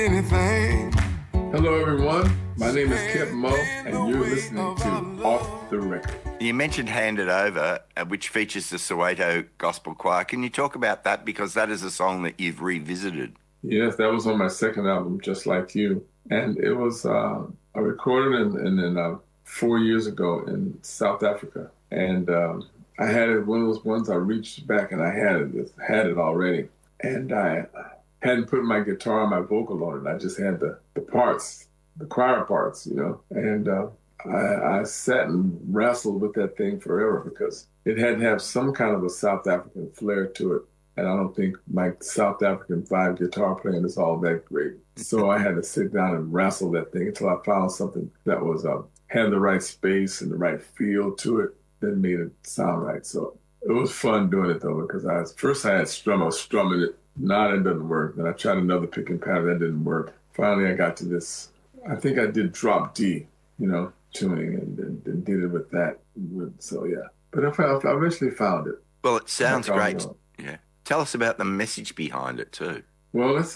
Anything. Hello, everyone. My name is Kip Moe, and you're listening to Off the Record. You mentioned Hand It Over, which features the Soweto Gospel Choir. Can you talk about that? Because that is a song that you've revisited. Yes, that was on my second album, Just Like You. And it was, I recorded in 4 years ago in South Africa. And I had it, one of those ones I reached back and I had it already. And I hadn't put my guitar and my vocal on it. I just had the parts, the choir parts, you know. And I sat and wrestled with that thing forever because it had to have some kind of a South African flair to it. And I don't think my South African five guitar playing is all that great. So I had to sit down and wrestle that thing until I found something that was had the right space and the right feel to it that made it sound right. So it was fun doing it though, because I was strumming it. No, that doesn't work. Then I tried another picking pattern, that didn't work. Finally, I got to this. I think I did drop D, you know, tuning, and did it with that. So yeah, but I eventually found it. Well, it sounds great. Yeah, tell us about the message behind it too. Well, it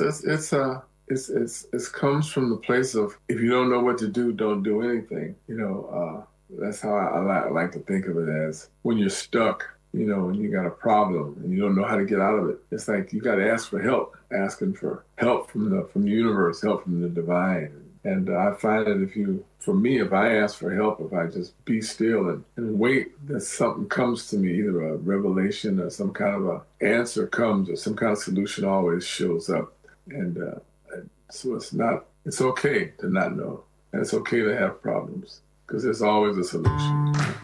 comes from the place of if you don't know what to do, don't do anything. You know, that's how I like to think of it as when you're stuck. You know, when you got a problem and you don't know how to get out of it, it's like you got to ask for help, asking for help from the universe, help from the divine. And I find that if I ask for help, if I just be still and wait that something comes to me, either a revelation or some kind of a answer comes or some kind of solution always shows up. And so it's okay to not know. And it's okay to have problems because there's always a solution.